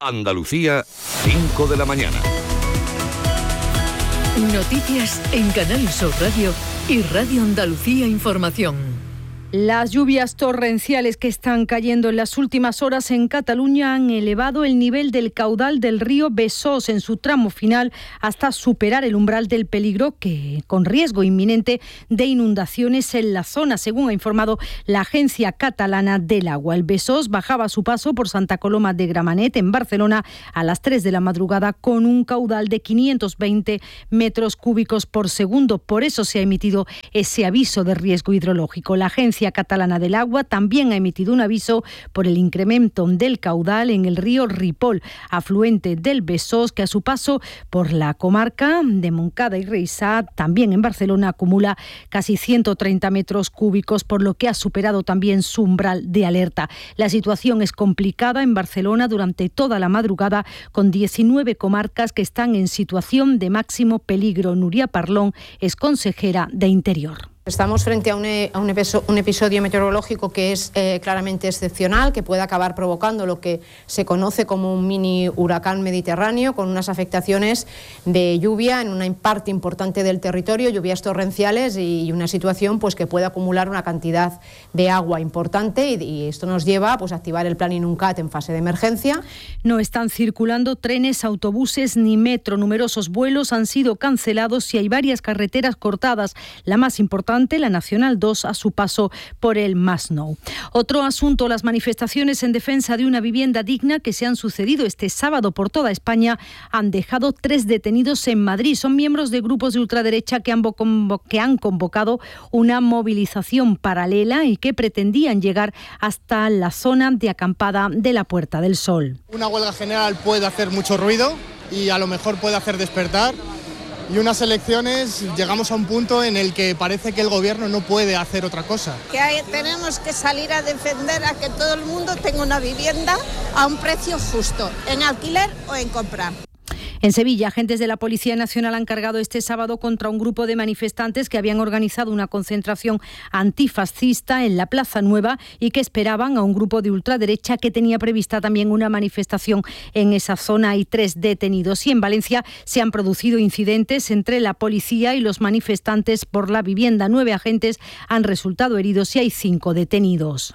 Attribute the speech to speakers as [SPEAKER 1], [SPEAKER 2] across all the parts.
[SPEAKER 1] Andalucía, 5 de la mañana.
[SPEAKER 2] Noticias en Canal Sur Radio y Radio Andalucía Información.
[SPEAKER 3] Las lluvias torrenciales que están cayendo en las últimas horas en Cataluña han elevado el nivel del caudal del río Besós en su tramo final hasta superar el umbral del peligro, con riesgo inminente de inundaciones en la zona, según ha informado la Agencia Catalana del Agua. El Besós bajaba a su paso por Santa Coloma de Gramenet, en Barcelona, a las 3 de la madrugada con un caudal de 520 metros cúbicos por segundo. Por eso se ha emitido ese aviso de riesgo hidrológico. La Agencia Catalana del Agua también ha emitido un aviso por el incremento del caudal en el río Ripoll, afluente del Besós, que a su paso por la comarca de Montcada y Reisà, también en Barcelona, acumula casi 130 metros cúbicos, por lo que ha superado también su umbral de alerta. La situación es complicada en Barcelona durante toda la madrugada, con 19 comarcas que están en situación de máximo peligro. Nuria Parlón es consejera de Interior.
[SPEAKER 4] Estamos frente a un episodio meteorológico que es claramente excepcional, que puede acabar provocando lo que se conoce como un mini huracán mediterráneo, con unas afectaciones de lluvia en una parte importante del territorio, lluvias torrenciales y una situación pues que puede acumular una cantidad de agua importante, y esto nos lleva pues, a activar el plan Inuncat en fase de emergencia.
[SPEAKER 3] No están circulando trenes, autobuses ni metro. Numerosos vuelos han sido cancelados y hay varias carreteras cortadas. La más importante, la Nacional 2, a su paso por el Masnou. Otro asunto, las manifestaciones en defensa de una vivienda digna que se han sucedido este sábado por toda España han dejado 3 detenidos en Madrid. Son miembros de grupos de ultraderecha que han convocado una movilización paralela y que pretendían llegar hasta la zona de acampada de la Puerta del Sol.
[SPEAKER 5] Una huelga general puede hacer mucho ruido y a lo mejor puede hacer despertar. Y unas elecciones llegamos a un punto en el que parece que el gobierno no puede hacer otra cosa.
[SPEAKER 6] Tenemos que salir a defender a que todo el mundo tenga una vivienda a un precio justo, en alquiler o en compra.
[SPEAKER 3] En Sevilla, agentes de la Policía Nacional han cargado este sábado contra un grupo de manifestantes que habían organizado una concentración antifascista en la Plaza Nueva y que esperaban a un grupo de ultraderecha que tenía prevista también una manifestación en esa zona. Hay 3 detenidos. Y en Valencia se han producido incidentes entre la policía y los manifestantes por la vivienda. 9 agentes han resultado heridos y hay 5 detenidos.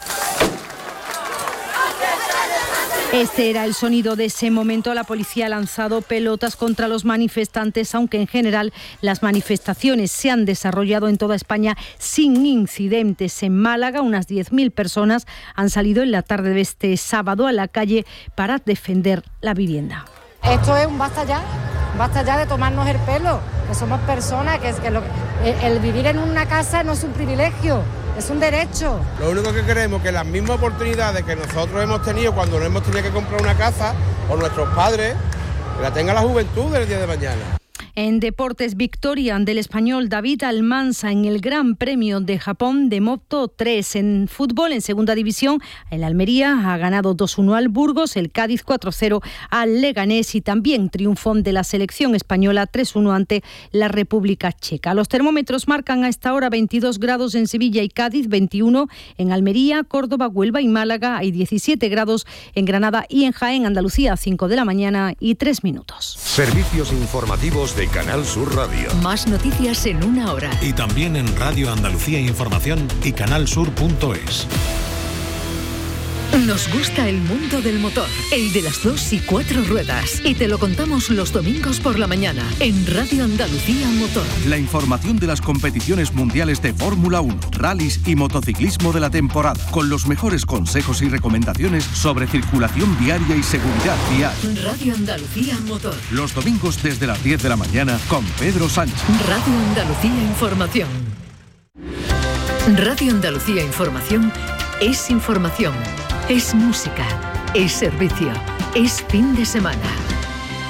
[SPEAKER 3] Este era el sonido de ese momento. La policía ha lanzado pelotas contra los manifestantes, aunque en general las manifestaciones se han desarrollado en toda España sin incidentes. En Málaga, unas 10.000 personas han salido en la tarde de este sábado a la calle para defender la vivienda.
[SPEAKER 7] Esto es un basta ya de tomarnos el pelo, que somos personas, el vivir en una casa no es un privilegio. Es un derecho.
[SPEAKER 8] Lo único que queremos es que las mismas oportunidades que nosotros hemos tenido cuando no hemos tenido que comprar una casa, o nuestros padres, que la tenga la juventud del día de mañana.
[SPEAKER 3] En deportes, victoria del español David Almansa en el Gran Premio de Japón de Moto 3. En fútbol, en segunda división, el Almería ha ganado 2-1 al Burgos, el Cádiz 4-0 al Leganés y también triunfo de la selección española 3-1 ante la República Checa. Los termómetros marcan a esta hora 22 grados en Sevilla y Cádiz, 21 en Almería, Córdoba, Huelva y Málaga. Hay 17 grados en Granada y en Jaén, Andalucía, 5 de la mañana y 3 minutos.
[SPEAKER 1] Servicios informativos de Canal Sur Radio.
[SPEAKER 2] Más noticias en una hora.
[SPEAKER 9] Y también en Radio Andalucía Información y canalsur.es.
[SPEAKER 2] Nos gusta el mundo del motor, el de las 2 y 4 ruedas. Y te lo contamos los domingos por la mañana en Radio Andalucía Motor.
[SPEAKER 10] La información de las competiciones mundiales de Fórmula 1, rallies y motociclismo de la temporada, con los mejores consejos y recomendaciones sobre circulación viaria y seguridad vial.
[SPEAKER 2] Radio Andalucía Motor.
[SPEAKER 10] Los domingos desde las 10 de la mañana con Pedro Sánchez.
[SPEAKER 2] Radio Andalucía Información. Radio Andalucía Información es información. Es música, es servicio, es fin de semana.